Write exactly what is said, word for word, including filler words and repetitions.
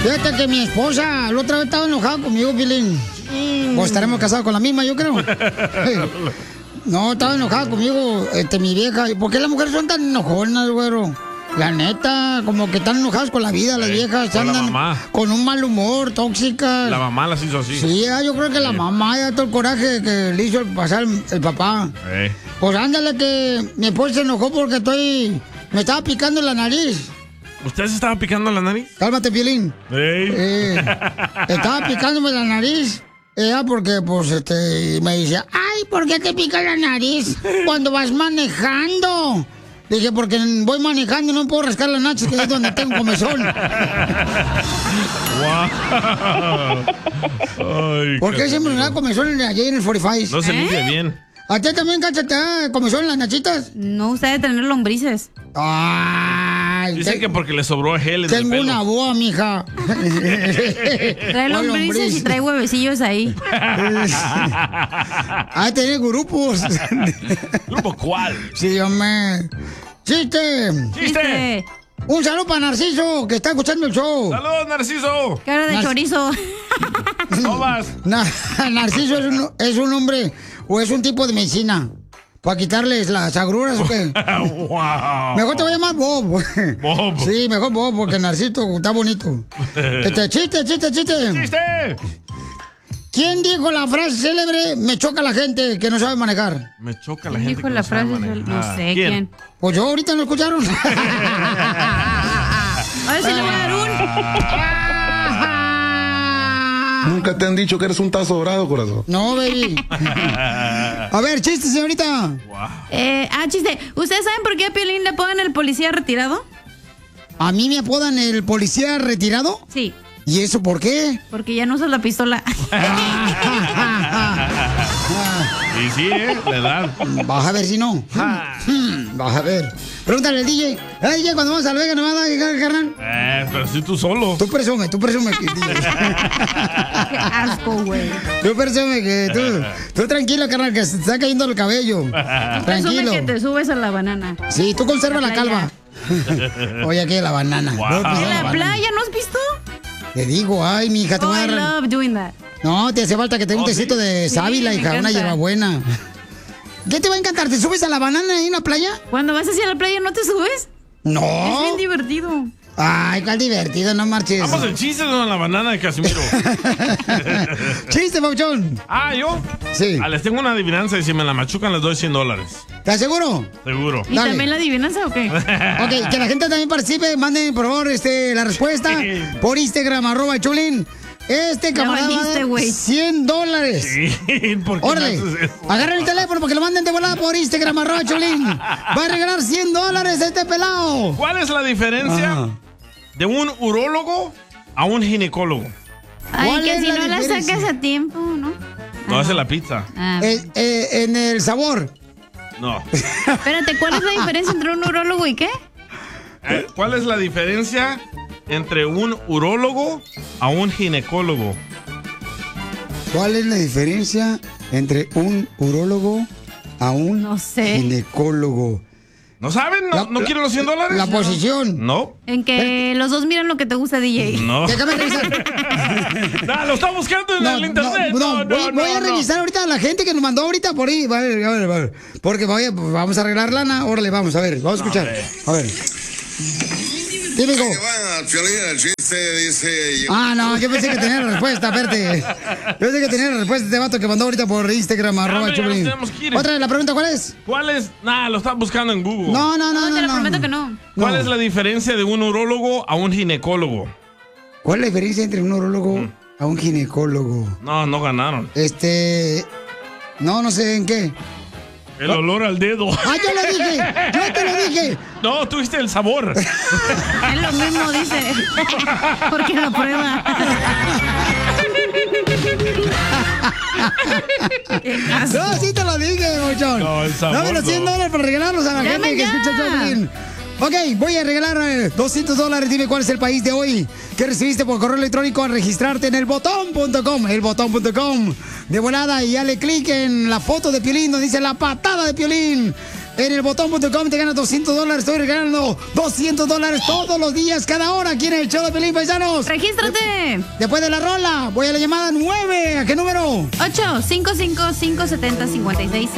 Fíjate que mi esposa la otra vez estaba enojada conmigo, Pilín. Mm. O estaremos casados con la misma, yo creo. No, estaba enojada conmigo, este, mi vieja. ¿Por qué las mujeres son tan enojonas, güero? La neta, como que están enojadas con la vida, las sí, viejas. Con andan la mamá. Con un mal humor, tóxicas. La mamá las hizo así. Sí, yo creo que la mamá, ya todo el coraje que le hizo pasar el, el papá. Sí. Pues ándale que mi esposa se enojó porque estoy... Me estaba picando la nariz. ¿Usted se estaba picando la nariz? Cálmate, Piolín. Sí. Eh, estaba picándome la nariz. Ella porque, pues, este, me dice, ay, ¿por qué te pica la nariz cuando vas manejando? Dije, porque voy manejando y no puedo rascar la nachas, que es donde tengo comezón. Ay, ¿Por qué siempre me da comezón allí en el cuarenta y cinco? No se ¿Eh? limpia bien. ¿A ti también, Cacha, te da comezón en las nachitas? No, usted debe tener lombrices. Ay, Dicen te... que porque le sobró gel en Tengo el pelo. una boa, mija. Trae lombrices lombriz? Y trae huevecillos ahí. Ah, tener grupos. ¿Grupo cuál? Sí, hombre. ¡Chiste! ¡Chiste! Un saludo para Narciso, que está escuchando el show. ¡Saludos, Narciso! Cara de Nar chorizo. ¿Cómo vas? Na Narciso es un, es un hombre o es un tipo de medicina. ¿Para quitarles las agruras o qué? Wow. Mejor te voy a llamar Bob. Bob. Sí, mejor Bob, porque Narciso está bonito. Este, chiste, chiste, chiste. ¡Chiste! ¿Quién dijo la frase célebre, me choca la gente que no sabe manejar? Me choca la gente dijo que la no sabe frase? manejar. No sé, ¿quién? ¿quién? Pues yo ahorita no escucharon. Ahora sí le voy a dar un... Nunca te han dicho que eres un tazo dorado, corazón. No, baby. A ver, chiste, señorita. Wow. Eh, ah, chiste. ¿Ustedes saben por qué a Piolín le apodan el policía retirado? ¿A mí me apodan el policía retirado? Sí. ¿Y eso por qué? Porque ya no usas la pistola. Y sí, ¿eh? La edad. Vas a ver si no. Vas a ver. Pregúntale al D J. Ay, D J, cuando vamos a la Vega, ¿no va a dar, carnal? Eh, pero si tú solo. Tú presume, tú presume que... Qué asco, güey. Tú presume que tú... Tú tranquilo, carnal, que se te está cayendo el cabello. Tranquilo. Presume que te subes a la banana. Sí, tú conserva la, la calva. Oye, aquí la banana. Wow. No, pues, ¿En la, la playa no has visto? Te digo, ay, mi hija, te oh, voy a dar... I love doing that. No, te hace falta que te dé un oh, tecito ¿sí? de sábila, sí, hija, una hierbabuena. ¿Qué te va a encantar? ¿Te subes a la banana ahí en la playa? Cuando vas hacia la playa, ¿no te subes? No. Es bien divertido. Ay, cuál divertido, no marches. Vamos el chiste de la banana de Casimiro. Chiste, Pauchón. Ah, ¿yo? Sí. Ah, les tengo una adivinanza y si me la machucan les doy cien dólares. ¿Te aseguro? Seguro. ¿Y Dale. también la adivinanza o qué? Ok, que la gente también participe. Manden, por favor, este, la respuesta por Instagram, arroba Chulín. Este camarada va a dar cien dólares. Sí, ¿por qué Órale, me haces eso? agarren el teléfono porque lo manden de volada por Instagram, arroba Chulín. Va a regalar cien dólares a este pelado. ¿Cuál es la diferencia Ajá. de un urólogo a un ginecólogo? Ay, ¿Cuál que es si la no la diferencia? sacas a tiempo, ¿no? No, esa es la pizza. Ah. Eh, eh, en el sabor. No. Espérate, ¿cuál es la diferencia entre un urólogo y qué? Eh, ¿Cuál es la diferencia entre un urólogo a un ginecólogo? ¿Cuál es la diferencia entre un urólogo a un No sé. ginecólogo? ¿No saben? ¿No, La- ¿no quieren los cien dólares? La posición. No. En que los dos miran lo que te gusta, D J. No. Déjame revisar. No, lo está buscando en No, el internet. no, No, no, no, voy, no, voy a no. revisar ahorita a la gente que nos mandó ahorita por ahí. Vale, vale, vale. Porque voy a- pues, vamos a arreglar lana. Órale, vamos a ver, vamos a escuchar. A ver. Típico. El chiste dice... Ah, no, yo pensé que tenía la respuesta, espérate. Yo pensé que tenía la respuesta de este vato que mandó ahorita por Instagram, arroba hombre, ya nos Chulín. tenemos que ir. Otra vez, la pregunta, ¿cuál es? ¿Cuál es? Nah, lo están buscando en Google. No, no, no, No, no. te lo no, prometo no. que no. ¿Cuál No. es la diferencia de un urólogo a un ginecólogo? ¿Cuál es la diferencia entre un urólogo a un ginecólogo? No, no ganaron. Este... No, no sé en qué. El olor al dedo. ¡Ah, yo lo dije! ¡Yo te lo dije! No, tuviste el sabor. Es lo mismo, dice. Porque lo prueba. No, sí te lo dije, Mochón. No, el sabor Dame los no. cien dólares para regalarlos a la Llame gente que ya. escucha Choplin. Ok, voy a regalar eh, doscientos dólares. Dime cuál es el país de hoy que recibiste por correo electrónico al registrarte en el botón punto com. El botón punto com. De volada y dale clic en la foto de Piolín donde dice la patada de Piolín. En el botón punto com te ganas doscientos dólares. Estoy regalando doscientos dólares todos los días, cada hora, aquí en el show de Pelín, paisanos. ¡Regístrate! De- después de la rola, voy a la llamada nueve. ¿A qué número? ocho cinco cinco, cinco siete cero, cinco seis